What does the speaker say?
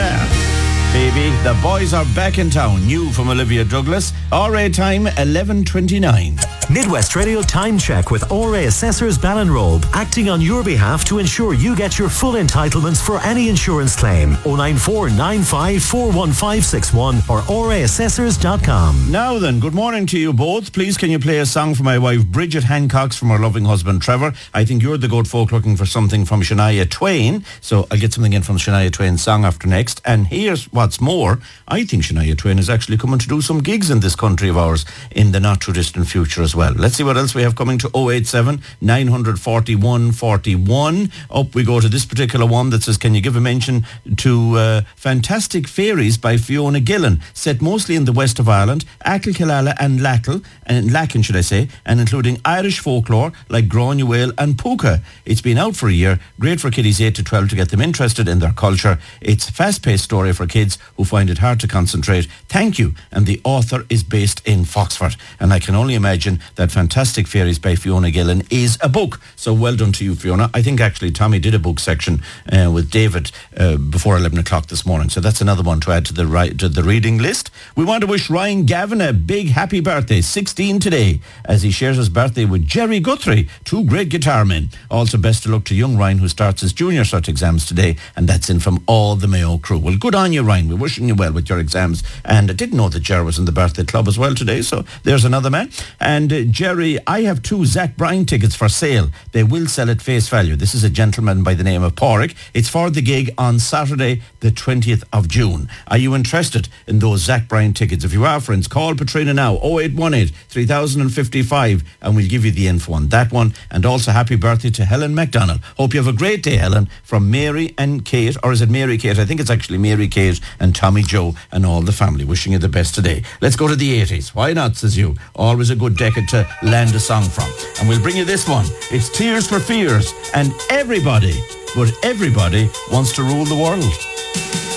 Baby, the boys are back in town. New from Olivia Douglas. RA time 11:29. Midwest Radio Time Check with RA Assessors Ballinrobe, acting on your behalf to ensure you get your full entitlements for any insurance claim. 094 95 41561 or raassessors.com. Now then, good morning to you both. Please can you play a song for my wife Bridget Hancox from her loving husband Trevor. I think you're the good folk looking for something from Shania Twain, so I'll get something in from Shania Twain's song after next. And here's what's more, I think Shania Twain is actually coming to do some gigs in this country of ours in the not too distant future as well. Let's see what else we have coming to 087 941 41. Up we go to this particular one that says, can you give a mention to Fantastic Fairies by Fiona Gillan, set mostly in the west of Ireland, Achill, Killala and Lacken should I say, and including Irish folklore like Granuaile and Puka. It's been out for a year, great for kiddies 8 to 12 to get them interested in their culture. It's a fast-paced story for kids who find it hard to concentrate. Thank you. And the author is based in Foxford. And I can only imagine that Fantastic Fairies by Fiona Gillan is a book. So well done to you, Fiona. I think actually Tommy did a book section with David before 11 o'clock this morning. So that's another one to add to the reading list. We want to wish Ryan Gavin a big happy birthday, 16 today, as he shares his birthday with Jerry Guthrie, two great guitar men. Also best of luck to young Ryan, who starts his junior cert exams today, and that's in from all the Mayo crew. Well, good on you, Ryan. We're wishing you well with your exams. And I didn't know that Jerry was in the birthday club as well today, so there's another man. And Jerry, I have 2 Zach Bryan tickets for sale. They will sell at face value. This is a gentleman by the name of Porrick. It's for the gig on Saturday, the 20th of June. Are you interested in those Zach Bryan tickets? If you are, friends, call Patrina now, 0818 3055, and we'll give you the info on that one. And also happy birthday to Helen MacDonald. Hope you have a great day, Helen, from Mary and Kate, or is it Mary Kate? I think it's actually Mary Kate and Tommy Joe and all the family. Wishing you the best today. Let's go to the 80s. Why not, says you. Always a good decade to land a song from. And we'll bring you this one. It's Tears for Fears, and everybody, but everybody wants to rule the world.